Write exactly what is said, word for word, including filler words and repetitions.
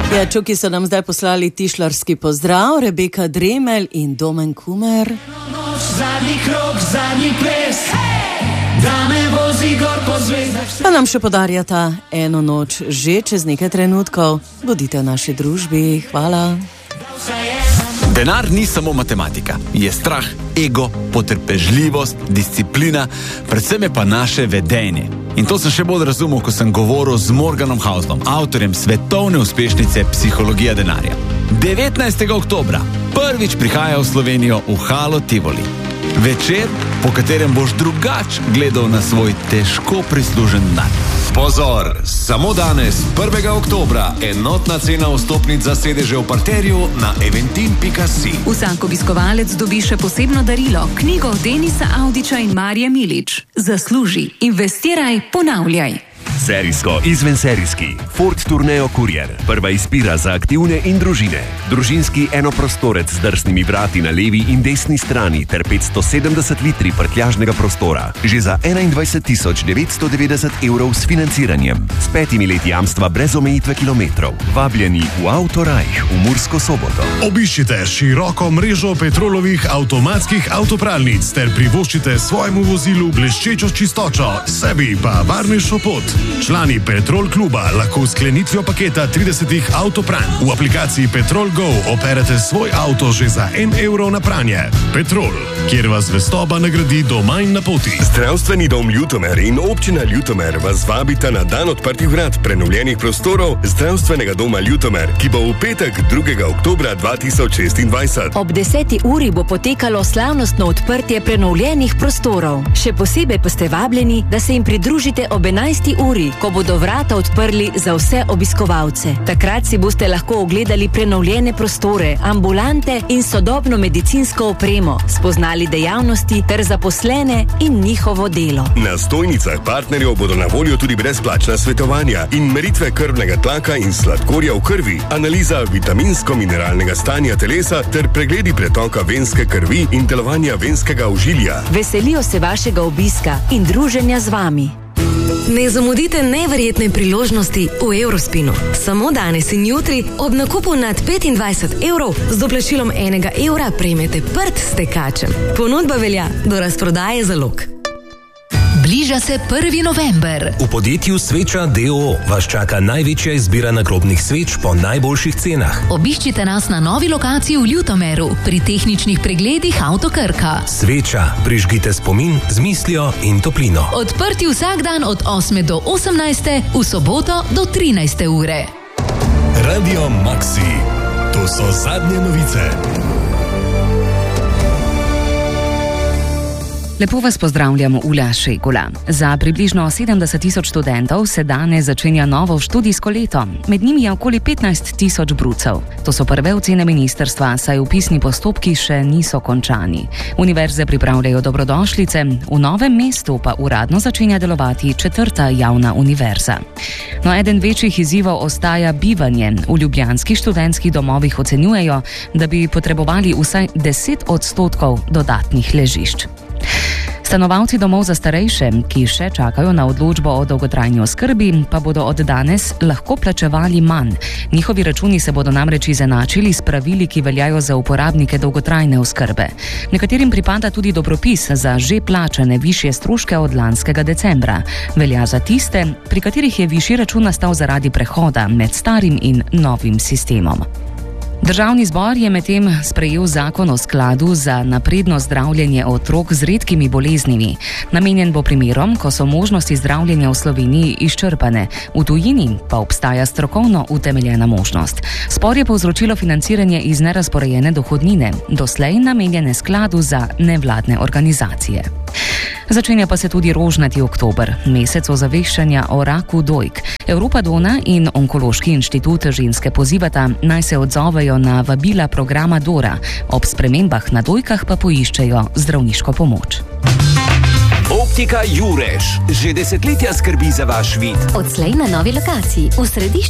Ja, čuki so nam zdaj poslali tišlarski pozdrav, Rebeka Dremelj in Domen Kumer. Zadnji krog, zadnji ples, da me vozi gor po zvezdah. Pa nam še podarjata eno noč že čez nekaj trenutkov. Bodite v naši družbi, hvala. Denar ni samo matematika, je strah, ego, potrpežljivost, disciplina, predvsem je pa naše vedenje. In to sem še bolj razumel, ko sem govoril z Morganom Houselom, avtorjem svetovne uspešnice Psihologija denarja. devetnajstega oktobra prvič prihaja v Slovenijo v Halo Tivoli. Večer, po katerem boš drugač gledal na svoj težko prislužen denar. Pozor, samo danes, prvega oktobra, enotna cena vstopnic za sedeže v parterju na eventim pika si. Vsak obiskovalec dobi še posebno darilo, knjigo Denisa Avdića in Marije Milič. Zasluži, investiraj, ponavljaj. Serijsko izvenserijski Ford Tourneo Courier. Prva izbira za aktivne in družine. Družinski enoprostorec z drsnimi vrati na levi in desni strani ter petsto sedemdeset litri prtljažnega prostora. Že za enaindvajset tisoč devetsto devetdeset evrov s financiranjem. S petimi leti jamstva brez omejitve kilometrov. Vabljeni v Autorajh v Mursko Soboto. Obiščite široko mrežo Petrolovih avtomatskih avtopralnic ter privoščite svojemu vozilu bleščečo čistočo, sebi pa varnejšo pot. Člani Petrol kluba lahko v sklenitvijo paketa tridesetih avtopranj v aplikaciji Petrol Go operete svoj avto že za en evro na pranje. Petrol, kjer vas zvestoba nagradi doma in na poti. Zdravstveni dom Ljutomer in občina Ljutomer vas vabita na dan odprtih vrat prenovljenih prostorov Zdravstvenega doma Ljutomer, ki bo v petek drugega oktobra dva tisoč šestindvajset. Ob deseti uri bo potekalo slavnostno odprtje prenovljenih prostorov. Še posebej pa ste vabljeni, da se jim pridružite ob enajsti uri, ko bodo vrata odprli za vse obiskovalce. Takrat si boste lahko ogledali prenovljene prostore, ambulante in sodobno medicinsko opremo, spoznali dejavnosti ter zaposlene in njihovo delo. Na stojnicah partnerjev bodo na voljo tudi brezplačna svetovanja in meritve krvnega tlaka in sladkorja v krvi, analiza vitaminsko-mineralnega stanja telesa ter pregledi pretoka venske krvi in delovanja venskega ožilja. Veselijo se vašega obiska in druženja z vami. Ne zamudite neverjetne priložnosti v Eurospinu. Samo danes in jutri ob nakupu nad petindvajset evrov z doplačilom enega evra prejmete prt s tekačem. Ponudba velja do razprodaje zalog. Bliža se prvi november. V podjetju Sveča d. o. o. vas čaka največja izbira nagrobnih sveč po najboljših cenah. Obiščite nas na novi lokaciji v Ljutomeru pri tehničnih pregledih Avto Krka. Sveča, prižgite spomin z mislijo in toplino. Odprti vsak dan od osme do osemnajste, v soboto do trinajste ure. Radio Maxi. To so zadnje novice. Lepo vas pozdravljamo, Ula Šegula. Za približno sedemdeset tisoč študentov se danes začenja novo študijsko leto. Med njimi je okoli petnajst tisoč brucev. To so prve ocene ministrstva, saj vpisni postopki še niso končani. Univerze pripravljajo dobrodošlice, v Novem mestu pa uradno začenja delovati četrta javna univerza. No, eden večjih izzivov ostaja bivanje. V ljubljanskih študentskih domovih ocenjujejo, da bi potrebovali vsaj deset odstotkov dodatnih ležišč. Stanovalci domov za starejše, ki še čakajo na odločbo o dolgotrajni oskrbi, pa bodo od danes lahko plačevali manj. Njihovi računi se bodo namreč izenačili s pravili, ki veljajo za uporabnike dolgotrajne oskrbe. Nekaterim pripada tudi dobropis za že plačane višje stroške od lanskega decembra. Velja za tiste, pri katerih je višji račun nastal zaradi prehoda med starim in novim sistemom. Državni zbor je medtem sprejel zakon o skladu za napredno zdravljenje otrok z redkimi boleznimi. Namenjen bo primerom, ko so možnosti zdravljenja v Sloveniji izčrpane, v tujini pa obstaja strokovno utemeljena možnost. Spor je povzročilo financiranje iz nerazporejene dohodnine, doslej namenjene skladu za nevladne organizacije. Začenja pa se tudi rožnati oktober, mesec ozaveščanja o raku dojk. Evropa Dona in Onkološki inštitut ženske pozivata, naj se odzovejo na vabila programa Dora, ob spremembah na dojkah pa poiščejo zdravniško pomoč. Optika Jureš že desetletja skrbi za vaš vid. Odslej na novi lokaciji v središču